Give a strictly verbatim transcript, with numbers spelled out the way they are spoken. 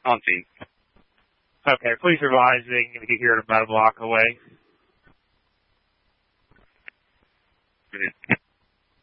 On scene. Okay, please advising if you hear it about a block away. Mm-hmm.